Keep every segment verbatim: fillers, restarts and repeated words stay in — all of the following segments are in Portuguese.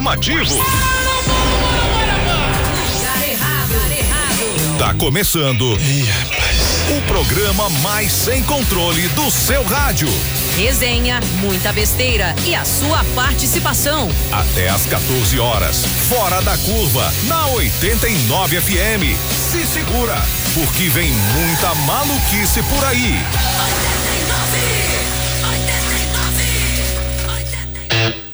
Mativo. Tá começando o programa mais sem controle do seu rádio. Resenha, muita besteira e a sua participação. Até às quatorze horas, fora da curva, na oitenta e nove F M. Se segura, porque vem muita maluquice por aí. oitenta e nove, oitenta e nove, oitenta e nove.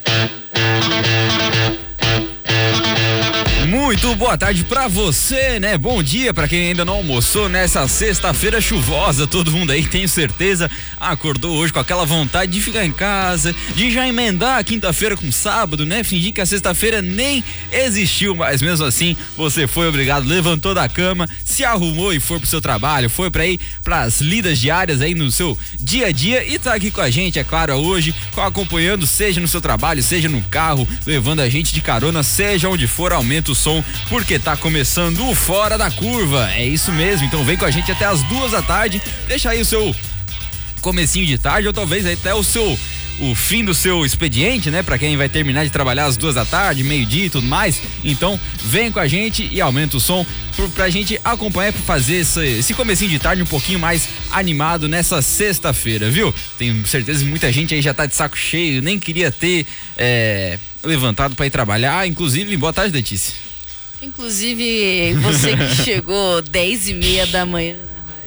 Muito boa tarde pra você, né? Bom dia pra quem ainda não almoçou nessa sexta-feira chuvosa. Todo mundo aí, tenho certeza, acordou hoje com aquela vontade de ficar em casa, de já emendar a quinta-feira com sábado, né? Fingir que a sexta-feira nem existiu, mas mesmo assim você foi obrigado, levantou da cama, se arrumou e foi pro seu trabalho, foi pra ir pras lidas diárias aí no seu dia a dia e tá aqui com a gente, é claro, hoje, acompanhando, seja no seu trabalho, seja no carro, levando a gente de carona, seja onde for, aumenta o som, porque tá começando o Fora da Curva. É isso mesmo, então vem com a gente até as duas da tarde, deixa aí o seu comecinho de tarde ou talvez até o seu o fim do seu expediente, né? Pra quem vai terminar de trabalhar às duas da tarde, meio-dia e tudo mais. Então, vem com a gente e aumenta o som pra, pra gente acompanhar, pra fazer esse, esse comecinho de tarde um pouquinho mais animado nessa sexta-feira, viu? Tenho certeza que muita gente aí já tá de saco cheio, nem queria ter é, levantado pra ir trabalhar. Inclusive, boa tarde, Letícia. Inclusive, você que chegou dez e meia da manhã.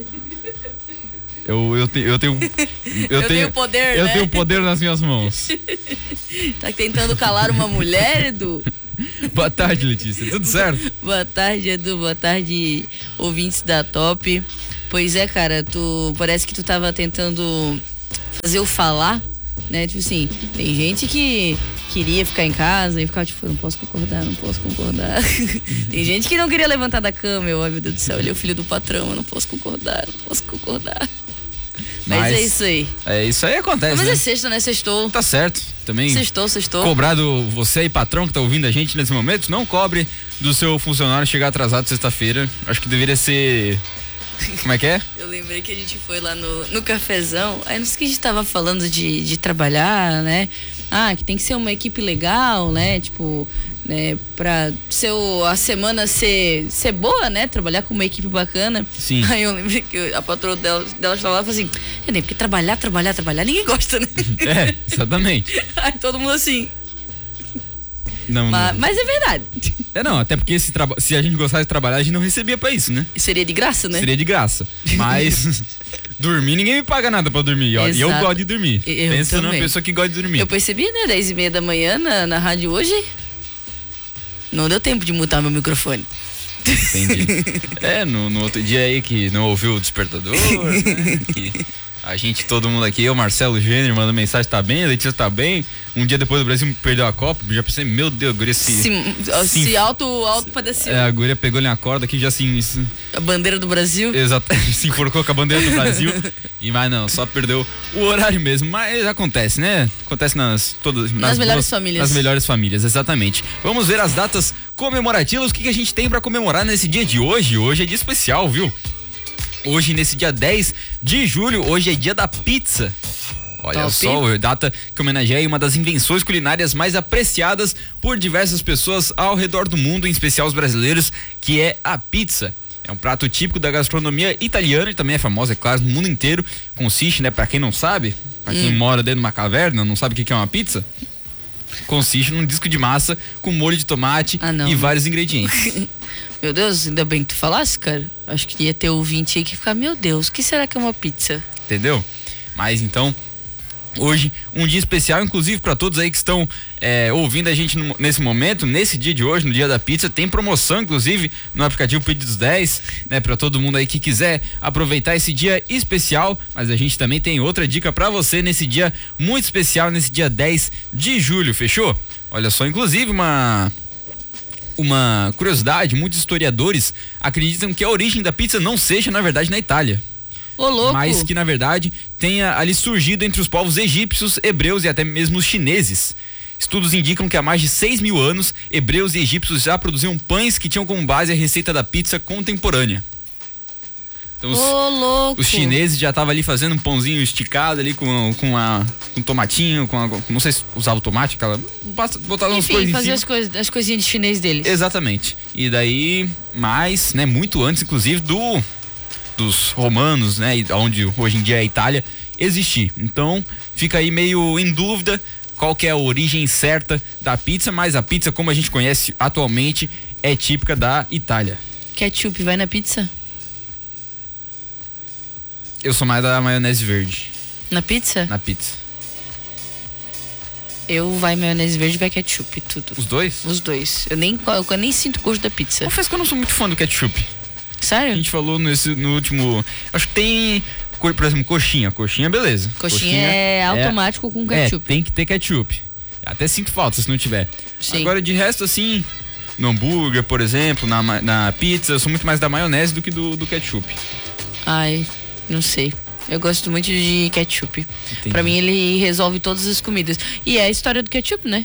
Eu, eu, te, eu tenho. Eu, eu tenho poder, Eu né? tenho poder nas minhas mãos. Tá tentando calar uma mulher, Edu? Boa tarde, Letícia. Tudo certo? Boa tarde, Edu. Boa tarde, ouvintes da Top. Pois é, cara, tu parece que tu tava tentando fazer eu falar, né? Tipo assim, tem gente que queria ficar em casa e ficava tipo, não posso concordar, não posso concordar. Tem gente que não queria levantar da cama, eu, ai meu Deus do céu, ele é o filho do patrão, eu não posso concordar, não posso concordar. Mas, Mas é isso aí. É isso aí, acontece. Mas né? é sexta, né? Sextou. Tá certo. Também. Sextou, sextou. Cobrado você aí, patrão, que tá ouvindo a gente nesse momento, não cobre do seu funcionário chegar atrasado sexta-feira. Acho que deveria ser. Como é que é? Eu lembrei que a gente foi lá no, no cafezão, aí não sei o que a gente tava falando de, de trabalhar, né? Ah, que tem que ser uma equipe legal, né? Tipo, né? Pra seu, a semana ser, ser boa, né? Trabalhar com uma equipe bacana. Sim. Aí eu lembrei que a patroa dela, dela estava lá e falou assim, é, nem porque trabalhar, trabalhar, trabalhar, ninguém gosta, né? É, exatamente. Aí todo mundo assim. Não, mas, não. mas é verdade. É, não, até porque se, traba- se a gente gostasse de trabalhar, a gente não recebia pra isso, né? Seria de graça, né? Seria de graça. Mas dormir, ninguém me paga nada pra dormir. E eu gosto de dormir. Eu Pensa também. numa pessoa que gosta de dormir. Eu percebi, né? dez e meia da manhã na, na rádio hoje. Não deu tempo de mutar meu microfone. Entendi. É, no, no outro dia aí que não ouviu o despertador, né? Que a gente, todo mundo aqui, eu, Marcelo Gênero, mandou mensagem, tá bem, a Letícia tá bem. Um dia depois do Brasil perdeu a Copa, já pensei, meu Deus, a guria se... Se, se, se auto, auto padeceu. É, a guria pegou-lhe a corda aqui, já assim... A bandeira do Brasil. Exato, se enforcou com a bandeira do Brasil. E mas não, só perdeu o horário mesmo. Mas acontece, né? Acontece nas todas nas, Nas melhores boas, famílias. Nas melhores famílias, exatamente. Vamos ver as datas comemorativas, o que, que a gente tem pra comemorar nesse dia de hoje. Hoje é dia especial, viu? Hoje, nesse dia dez de julho, hoje é dia da pizza. Olha Top. só, data que homenageia uma das invenções culinárias mais apreciadas por diversas pessoas ao redor do mundo, em especial os brasileiros, que é a pizza. É um prato típico da gastronomia italiana e também é famosa, é claro, no mundo inteiro. Consiste, né, pra quem não sabe, pra quem hum. mora dentro de uma caverna, não sabe o que é uma pizza? Consiste num disco de massa com molho de tomate ah, não, e né? vários ingredientes. Meu Deus, ainda bem que tu falasse, cara. Acho que ia ter ouvinte aí que ficar, meu Deus, o que será que é uma pizza? Entendeu? Mas então, hoje, um dia especial, inclusive para todos aí que estão é, ouvindo a gente no, nesse momento, nesse dia de hoje, no dia da pizza, tem promoção, inclusive, no aplicativo Pedidos dez, né, para todo mundo aí que quiser aproveitar esse dia especial, mas a gente também tem outra dica para você nesse dia muito especial, nesse dia dez de julho, fechou? Olha só, inclusive uma uma curiosidade, muitos historiadores acreditam que a origem da pizza não seja, na verdade, na Itália. Ô, louco. Mas que, na verdade, tenha ali surgido entre os povos egípcios, hebreus e até mesmo os chineses. Estudos indicam que há mais de seis mil anos, hebreus e egípcios já produziam pães que tinham como base a receita da pizza contemporânea. Então, os, Ô, louco. os chineses já estavam ali fazendo um pãozinho esticado ali com, com, a, com tomatinho, com a, não sei se usava o tomate, aquela, botava umas Enfim, coisas em fazer cima. as, coisas, as coisinhas de chinês deles. Exatamente. E daí, mais, né, muito antes, inclusive, do dos romanos, né, onde hoje em dia é a Itália, existir. Então, fica aí meio em dúvida qual que é a origem certa da pizza, mas a pizza, como a gente conhece atualmente, é típica da Itália. Ketchup vai na pizza? Eu sou mais da maionese verde. Na pizza? Na pizza. Eu vai maionese verde e vai ketchup, tudo. Os dois? Os dois. Eu nem, eu nem sinto o gosto da pizza. Confesso que eu não sou muito fã do ketchup. Sério? A gente falou nesse, no último... Acho que tem, por exemplo, coxinha. Coxinha, beleza. Coxinha, coxinha é automático é, com ketchup. É, tem que ter ketchup. Até sinto falta se não tiver. Sim. Agora, de resto, assim, no hambúrguer, por exemplo, na, na pizza, eu sou muito mais da maionese do que do, do ketchup. Ai... Não sei. Eu gosto muito de ketchup. Entendi. Pra mim ele resolve todas as comidas. E é a história do ketchup, né?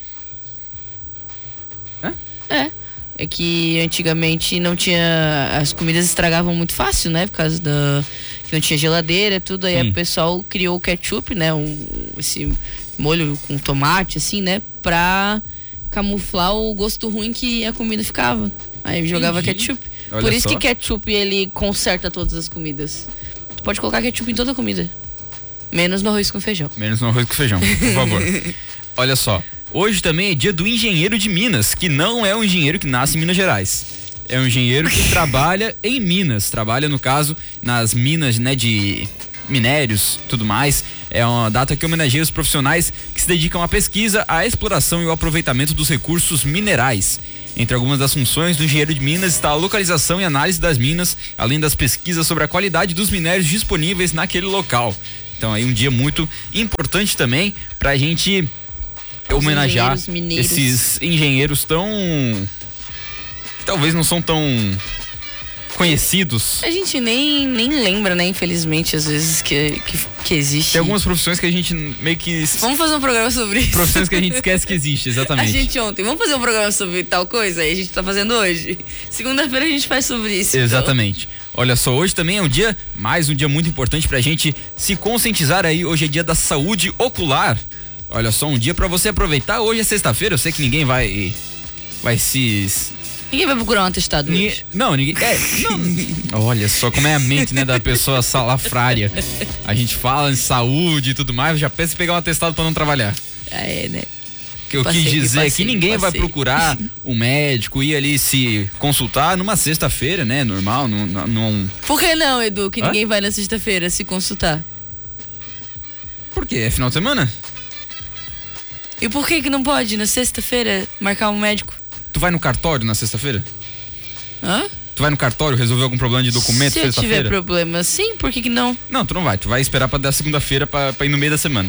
É? É. É que antigamente não tinha... As comidas estragavam muito fácil, né? Por causa da... Que não tinha geladeira, tudo. Aí Sim. o pessoal criou o ketchup, né? Um, esse molho com tomate, assim, né? Pra camuflar o gosto ruim que a comida ficava. Aí jogava Entendi. ketchup. Olha Por isso só. que ketchup, ele conserta todas as comidas. Pode colocar ketchup em toda a comida. Menos no arroz com feijão. Menos no arroz com feijão, por favor. Olha só, hoje também é dia do engenheiro de Minas, que não é um engenheiro que nasce em Minas Gerais. É um engenheiro que trabalha em Minas. Trabalha, no caso, nas minas, né, de minérios e tudo mais. É uma data que homenageia os profissionais que se dedicam à pesquisa, à exploração e ao aproveitamento dos recursos minerais. Entre algumas das funções do engenheiro de Minas está a localização e análise das minas, além das pesquisas sobre a qualidade dos minérios disponíveis naquele local. Então aí um dia muito importante também para a gente Os homenagear engenheiros esses engenheiros tão... que talvez não são tão conhecidos. A gente nem, nem lembra, né, infelizmente, às vezes que, que, que existe. Tem algumas profissões que a gente meio que... Vamos fazer um programa sobre isso. Profissões que a gente esquece que existe, exatamente. A gente ontem, vamos fazer um programa sobre tal coisa? Aí a gente tá fazendo hoje. Segunda-feira a gente faz sobre isso. Exatamente. Então. Olha só, hoje também é um dia, mais um dia muito importante pra gente se conscientizar aí. Hoje é dia da saúde ocular. Olha só, um dia pra você aproveitar. Hoje é sexta-feira, eu sei que ninguém vai, vai se... Ninguém vai procurar um atestado Ninguém, hoje. Não, ninguém. É, não. Olha só como é a mente, né, da pessoa salafrária. A gente fala em saúde e tudo mais, já pensa em pegar um atestado pra não trabalhar. Ah, é, né? O que eu passei, quis dizer passei, é que ninguém passei. vai procurar um médico, ir ali se consultar numa sexta-feira, né? Normal, num. num... Por que não, Edu? Que Hã? ninguém vai na sexta-feira se consultar? Por quê? É final de semana? E por que que não pode na sexta-feira marcar um médico? Tu vai no cartório na sexta-feira? Hã? Tu vai no cartório resolver algum problema de documento sexta-feira? Se eu tiver problema, sim, por que que não? Não, tu não vai, tu vai esperar pra dar segunda-feira pra, pra ir no meio da semana.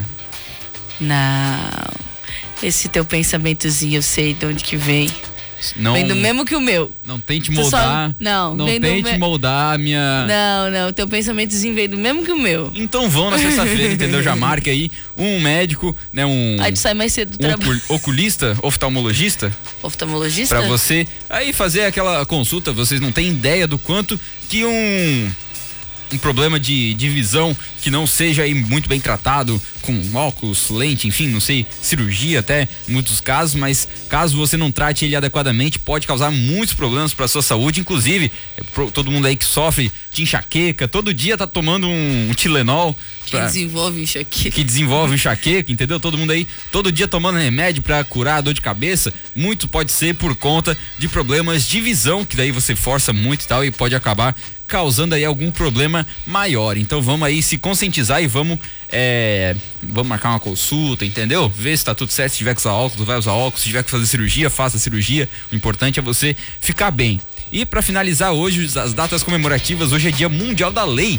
Não, esse teu pensamentozinho eu sei de onde que vem. Não, vem do mesmo que o meu. Não tente moldar. Só, não, não tente me... moldar a minha. Não, não, teu pensamentozinho vem do mesmo que o meu. Então vão na sexta-feira, entendeu? Já marca aí um médico, né? Um. Aí tu sai mais cedo do um trabalho. Oculista, oftalmologista. Oftalmologista? Pra você aí fazer aquela consulta. Vocês não têm ideia do quanto que um. Um problema de, de visão que não seja aí muito bem tratado com óculos, lente, enfim, não sei, cirurgia até, em muitos casos, mas caso você não trate ele adequadamente, pode causar muitos problemas para sua saúde, inclusive, todo mundo aí que sofre de enxaqueca, todo dia tá tomando um, um Tilenol. Pra, que desenvolve enxaqueca. Que desenvolve enxaqueca, entendeu? Todo mundo aí, todo dia tomando remédio para curar a dor de cabeça, muito pode ser por conta de problemas de visão, que daí você força muito e tal, e pode acabar causando aí algum problema maior. Então vamos aí se conscientizar e vamos é, vamos marcar uma consulta, entendeu? Ver se tá tudo certo, se tiver que usar óculos, vai usar óculos, se tiver que fazer cirurgia, faça cirurgia. O importante é você ficar bem. E para finalizar hoje, as datas comemorativas, hoje é Dia Mundial da Lei.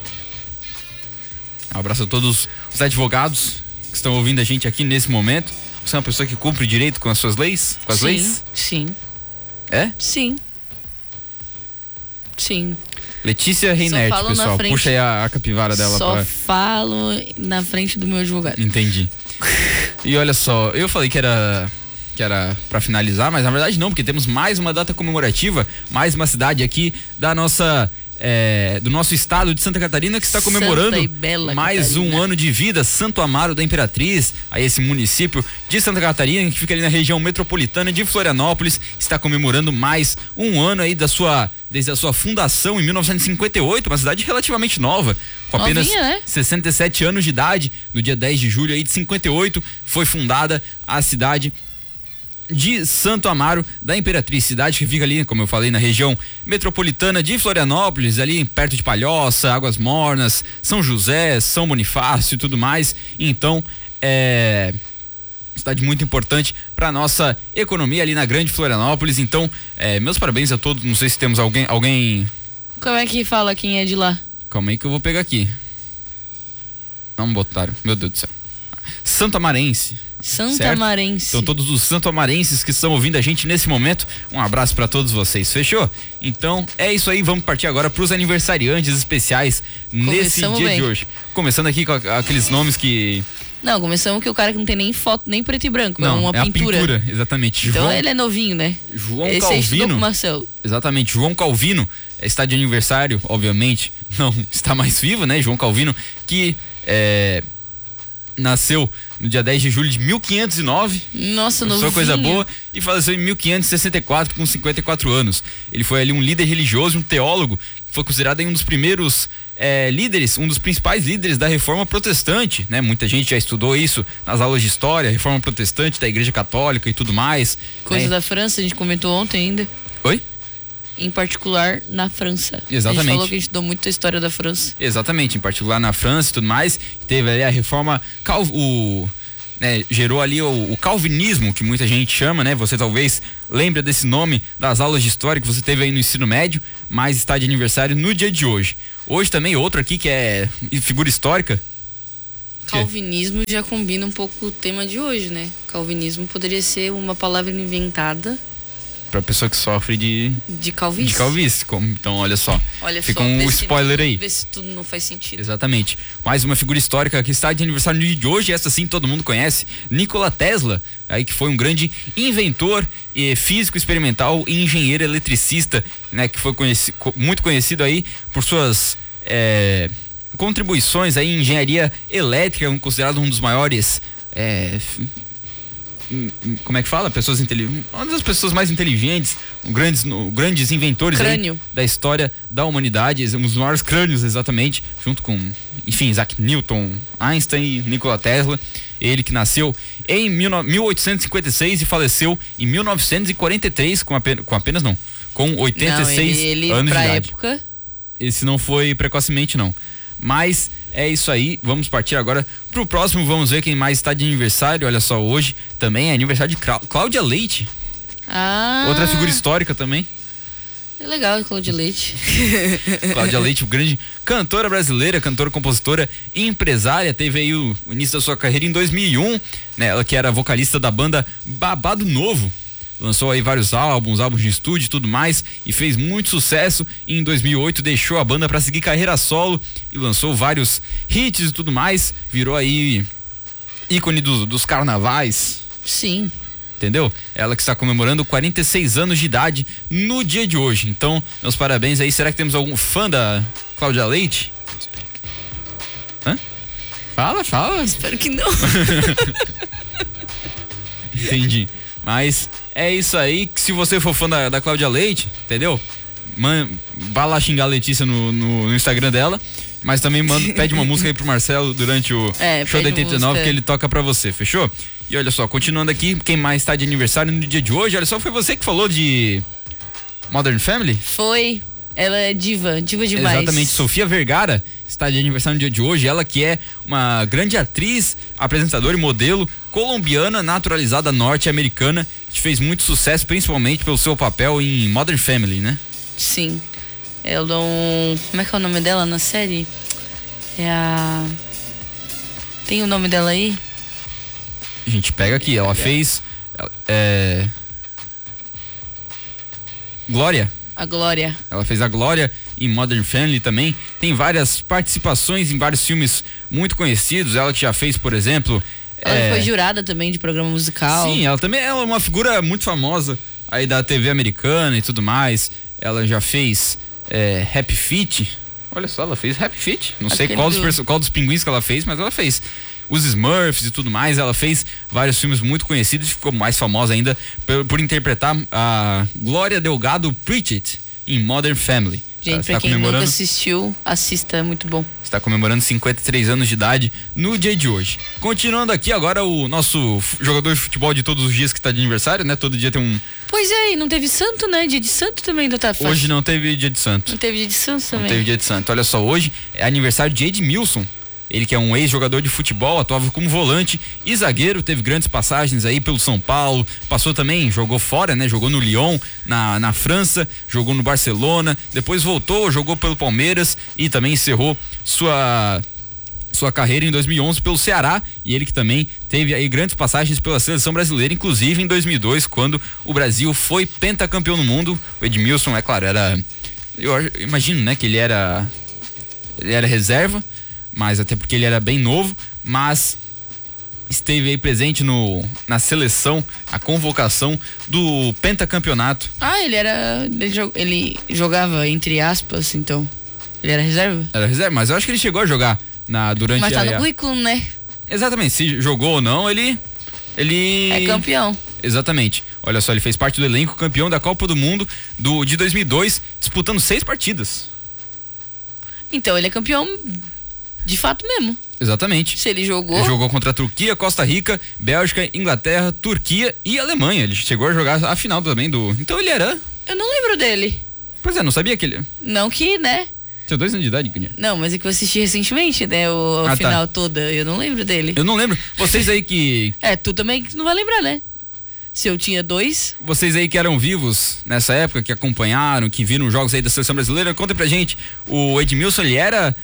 Um abraço a todos os advogados que estão ouvindo a gente aqui nesse momento. Você é uma pessoa que cumpre direito com as suas leis? Com as sim, leis? Sim. É? Sim. Sim. Letícia Reinert, pessoal, frente, puxa aí a, a capivara dela. Só pra... falo na frente do meu advogado. Entendi. E olha só, eu falei que era que era pra finalizar, mas na verdade não, porque temos mais uma data comemorativa, mais uma cidade aqui da nossa É, do nosso estado de Santa Catarina, que está comemorando mais Catarina. um ano de vida, Santo Amaro da Imperatriz, aí esse município de Santa Catarina, que fica ali na região metropolitana de Florianópolis, está comemorando mais um ano aí da sua, desde a sua fundação em mil novecentos e cinquenta e oito, uma cidade relativamente nova, com apenas Novinha, né? sessenta e sete anos de idade. No dia dez de julho aí de cinquenta e oito foi fundada a cidade de Santo Amaro da Imperatriz, cidade que fica ali, como eu falei, na região metropolitana de Florianópolis, ali perto de Palhoça, Águas Mornas, São José, São Bonifácio e tudo mais. Então, é cidade muito importante para nossa economia ali na grande Florianópolis. Então, é, meus parabéns a todos. Não sei se temos alguém, alguém. Como é que fala quem é de lá? Calma aí que eu vou pegar aqui. Não botaram, meu Deus do céu. Santo Amarense. Santa Amarense. Então todos os santo amarenses que estão ouvindo a gente nesse momento, um abraço para todos vocês, fechou? Então é isso aí, vamos partir agora para os aniversariantes especiais nesse Começamos dia bem. de hoje. Começando aqui com a- aqueles nomes que... Não, começamos que o cara que não tem nem foto, nem preto e branco, Não, é uma é pintura. a pintura, exatamente. Então João, ele é novinho, né? João Esse aí estudou com Calvino, o Marcelo. exatamente, João Calvino está de aniversário, obviamente, não está mais vivo, né? João Calvino, que é, nasceu no dia dez de julho de mil quinhentos e nove. Nossa, novinho. Só coisa boa, e faleceu em mil quinhentos e sessenta e quatro com cinquenta e quatro anos. Ele foi ali um líder religioso, um teólogo, que foi considerado aí um dos primeiros é, líderes, um dos principais líderes da Reforma Protestante, né? Muita gente já estudou isso nas aulas de história, Reforma Protestante da Igreja Católica e tudo mais. Coisa né? da França, a gente comentou ontem ainda. Oi? Em particular na França. A Exatamente. gente falou que a gente estudou muito a história da França. Exatamente, em particular na França e tudo mais. Teve ali a reforma, cal, o, né, gerou ali o, o calvinismo, que muita gente chama, né? Você talvez lembre desse nome das aulas de história que você teve aí no ensino médio, mas está de aniversário no dia de hoje. Hoje também outro aqui que é figura histórica. Calvinismo já combina um pouco com o tema de hoje, né? Calvinismo poderia ser uma palavra inventada Pra pessoa que sofre de, de calvície. de calvície. Como, então, olha só. Olha Fica só, um vê se- spoiler aí. Vê se tudo não faz sentido. Exatamente. Mais uma figura histórica que está de aniversário no dia de hoje, essa sim todo mundo conhece, Nikola Tesla, aí que foi um grande inventor, eh, físico experimental e engenheiro eletricista, né, que foi conheci, co- muito conhecido aí por suas eh, contribuições aí em engenharia elétrica, um- considerado um dos maiores eh, f- hum, hum, como é que fala? Pessoas inteligentes, uma das pessoas mais inteligentes, um grandes, no- grandes inventores aí Crânio. da história da humanidade, um dos maiores crânios exatamente, junto com, enfim, Isaac Newton, Einstein e Nikola Tesla. Ele que nasceu em mil oitocentos e cinquenta e seis e faleceu em mil novecentos e quarenta e três com apenas, com apenas não, com oitenta e seis não, ele, ele anos pra de idade. época, Esse não foi precocemente não. Mas é isso aí, vamos partir agora pro próximo, vamos ver quem mais está de aniversário. Olha só, hoje também é aniversário de Clá- Cláudia Leite, ah, outra figura histórica também. é legal, Cláudia Leite. Cláudia Leite, grande cantora brasileira, cantora, compositora e empresária, teve aí o, o início da sua carreira em dois mil e um, né? Ela que era vocalista da banda Babado Novo, lançou aí vários álbuns, álbuns de estúdio e tudo mais, e fez muito sucesso. E em dois mil e oito deixou a banda para seguir carreira solo e lançou vários hits e tudo mais, virou aí ícone do, dos carnavais. Sim. Entendeu? Ela que está comemorando quarenta e seis anos de idade no dia de hoje. Então, meus parabéns aí. Será que temos algum fã da Cláudia Leite? Hã? Fala, fala. Espero que não. Entendi. Mas é isso aí. Que se você for fã da, da Cláudia Leite, entendeu? Man, vá lá xingar a Letícia no, no, no Instagram dela. Mas também manda, pede uma música aí pro Marcelo durante o É, show da pede oitenta e nove música. que ele toca pra você, fechou? E olha só, continuando aqui, quem mais está de aniversário no dia de hoje? Olha só, foi você que falou de Modern Family? Foi. Ela é diva, diva demais. Exatamente, Sofia Vergara está de aniversário no dia de hoje. Ela que é uma grande atriz, apresentadora e modelo colombiana, naturalizada norte-americana, que fez muito sucesso, principalmente pelo seu papel em Modern Family, né? Sim. Ela é um... Como é que é o nome dela na série? É a... Tem o nome dela aí? A gente pega aqui, ela fez é... Glória. A Glória. Ela fez a Glória em Modern Family também. Tem várias participações em vários filmes muito conhecidos. Ela que já fez, por exemplo... Ela é... foi jurada também de programa musical. Sim, ela também é uma figura muito famosa aí da T V americana e tudo mais. Ela já fez é, Happy Feet. Olha só, ela fez Happy Feet. Não sei Aquele qual dos, do- perso- qual dos pinguins que ela fez, mas ela fez. Os Smurfs e tudo mais. Ela fez vários filmes muito conhecidos e ficou mais famosa ainda por, por interpretar a Glória Delgado Pritchett em Modern Family. Ela Gente, pra está quem nunca comemorando, assistiu, assista, é muito bom. está comemorando cinquenta e três anos de idade no dia de hoje. Continuando aqui agora o nosso f- jogador de futebol de todos os dias que está de aniversário, né? Todo dia tem um... Pois é, e não teve santo, né? Dia de santo também ainda tá fácil. Hoje não teve dia de santo. Não teve dia de santo também. Não teve dia de santo. Olha só, hoje é aniversário de Edmilson. Ele que é um ex-jogador de futebol, atuava como volante e zagueiro, teve grandes passagens aí pelo São Paulo, passou também, jogou fora, né? Jogou no Lyon, na, na França, jogou no Barcelona, depois voltou, jogou pelo Palmeiras e também encerrou sua sua carreira em dois mil e onze pelo Ceará, e ele que também teve aí grandes passagens pela seleção brasileira, inclusive em dois mil e dois, quando o Brasil foi pentacampeão no mundo. O Edmilson, é claro, era, eu acho- eu imagino, né, que ele era ele era reserva, mas até porque ele era bem novo, mas esteve aí presente no, na seleção, a convocação do pentacampeonato. Ah, ele era. Ele, jo- ele jogava entre aspas, então. Ele era reserva? Era reserva, mas eu acho que ele chegou a jogar na, durante Mas tá a, no a- currículo, né? Exatamente, se jogou ou não, ele ele É campeão. Exatamente. Olha só, ele fez parte do elenco campeão da Copa do Mundo do, de dois mil e dois, disputando seis partidas. Então ele é campeão de fato mesmo. Exatamente. Se ele jogou. Ele jogou contra a Turquia, Costa Rica, Bélgica, Inglaterra, Turquia e Alemanha. Ele chegou a jogar a final também do. Então ele era. Eu não lembro dele. Pois é, não sabia que ele. Não que, né? Tinha dois anos de idade, Guilherme. Não, mas é que eu assisti recentemente, né? O, a Ah, tá. final toda. Eu não lembro dele. Eu não lembro. Vocês aí que. É, tu também que não vai lembrar, né? Se eu tinha dois. Vocês aí que eram vivos nessa época, que acompanharam, que viram os jogos aí da seleção brasileira, conta pra gente. O Edmilson, ele era.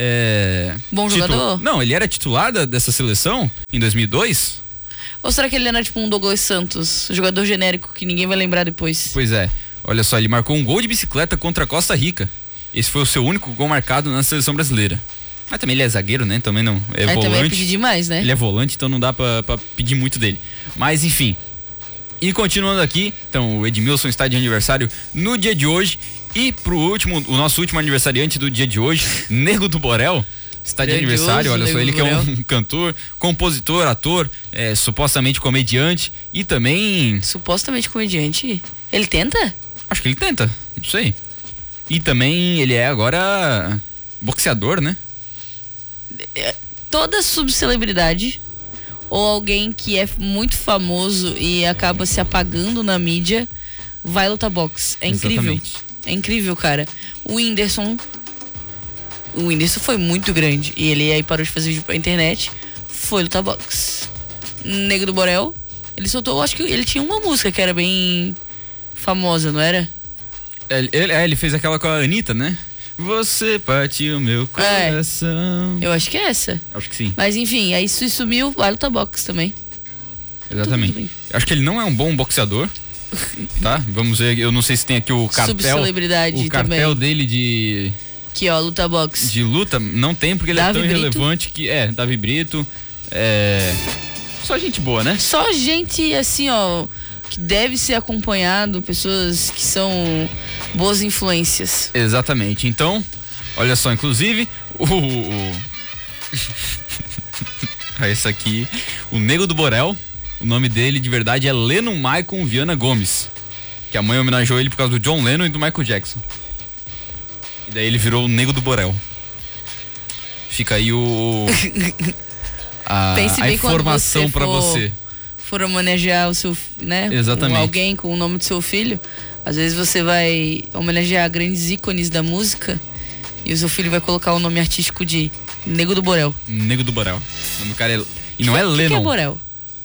É, Bom titu- jogador? Não, ele era titular da- dessa seleção em dois mil e dois? Ou será que ele era tipo um Douglas Santos, jogador genérico que ninguém vai lembrar depois? Pois é. Olha só, ele marcou um gol de bicicleta contra a Costa Rica. Esse foi o seu único gol marcado na seleção brasileira. Mas também ele é zagueiro, né? Também não. É Aí também é volante. pedir demais, né? Ele é volante, então não dá pra, pra pedir muito dele. Mas enfim. E continuando aqui, então o Edmilson está de aniversário no dia de hoje. E pro último, o nosso último aniversariante do dia de hoje, Nego do Borel, está de Grandioso, aniversário. Olha só, Nego ele do que é um Borel. cantor, compositor, ator, é, supostamente comediante e também. Supostamente comediante. Ele tenta? Acho que ele tenta, não sei. E também ele é agora boxeador, né? Toda subcelebridade ou alguém que é muito famoso e acaba se apagando na mídia vai lutar boxe. É incrível. Exatamente. É incrível, cara. O Whindersson. O Whindersson foi muito grande. E ele aí parou de fazer vídeo pra internet. Foi lutar boxe. Nego do Borel. Ele soltou, acho que ele tinha uma música que era bem famosa, não era? Ele, ele, é, ele fez aquela com a Anitta, né? Você partiu meu É. coração. Eu acho que é essa. Acho que sim, Mas enfim, aí isso sumiu, vai lutar boxe também. exatamente. tudo bem. Acho que ele não é um bom boxeador, tá? Vamos ver, eu não sei se tem aqui o cartel. Subcelebridade O cartel também. dele de, Aqui, ó, luta boxe. de luta, não tem, porque ele Davi é tão Brito. irrelevante que. É, Davi Brito. É. Só gente boa, né? Só gente assim, ó, que deve ser acompanhado, pessoas que são boas influências. Exatamente. Então, olha só, inclusive, o. o... Esse aqui, o Nego do Borel, o nome dele de verdade é Lennon Michael Viana Gomes. Que a mãe homenageou ele por causa do John Lennon e do Michael Jackson. E daí ele virou o Nego do Borel. Fica aí o. A, Pense a bem quando informação você pra for- você. For homenagear o seu, né? Exatamente. um- alguém com o nome do seu filho. Às vezes você vai homenagear grandes ícones da música e o seu filho vai colocar o nome artístico de Nego do Borel. Nego do Borel. O nome do cara é. E não é O que que Lennon. é Borel?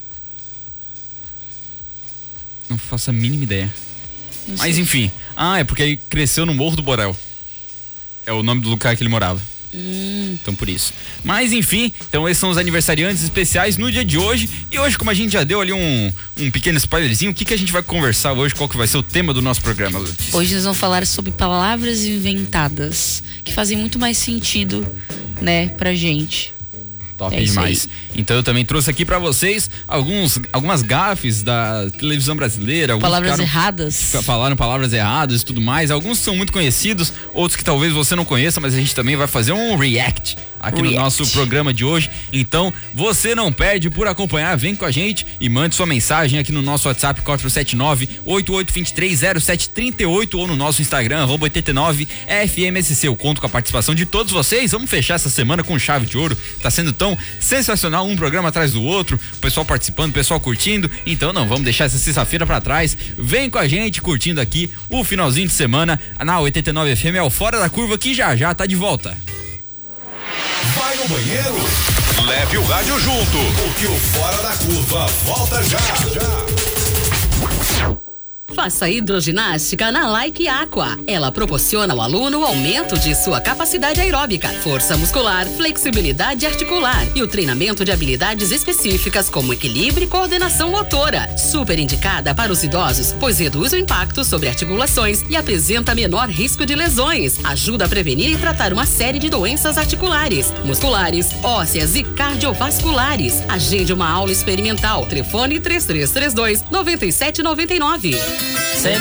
Não faço a mínima ideia. Não Mas sei. enfim. Ah, é porque ele cresceu no Morro do Borel. É o nome do lugar que ele morava. Hum, Então por isso. Mas enfim, então esses são os aniversariantes especiais no dia de hoje. E hoje, como a gente já deu ali um, um pequeno spoilerzinho, o que, que a gente vai conversar hoje? Qual que vai ser o tema do nosso programa, Letícia? hoje nós vamos falar sobre palavras inventadas que fazem muito mais sentido, né, pra gente. Top É isso demais. aí. Então eu também trouxe aqui pra vocês alguns, algumas gafes da televisão brasileira. Alguns Palavras ficaram- erradas. Falaram palavras erradas e tudo mais. Alguns são muito conhecidos, outros que talvez você não conheça, mas a gente também vai fazer um react aqui React. no nosso programa de hoje. Então, você não perde por acompanhar, vem com a gente e mande sua mensagem aqui no nosso WhatsApp quatro sete nove, oito oito dois três, zero sete três oito ou no nosso Instagram, arroba oitenta e nove F M S C. Eu conto com a participação de todos vocês. Vamos fechar essa semana com chave de ouro. Tá sendo tão sensacional, um programa atrás do outro, o pessoal participando, o pessoal curtindo. Então não vamos deixar essa sexta-feira pra trás. Vem com a gente curtindo aqui o finalzinho de semana na oitenta e nove F M, é o Fora da Curva, que já já tá de volta. Vai no banheiro? Leve o rádio junto, porque o Fora da Curva volta já, já. Faça hidroginástica na Like Aqua. Ela proporciona ao aluno o aumento de sua capacidade aeróbica, força muscular, flexibilidade articular e o treinamento de habilidades específicas como equilíbrio e coordenação motora. Super indicada para os idosos, pois reduz o impacto sobre articulações e apresenta menor risco de lesões. Ajuda a prevenir e tratar uma série de doenças articulares, musculares, ósseas e cardiovasculares. Agende uma aula experimental. Telefone três três três dois, nove sete nove nove.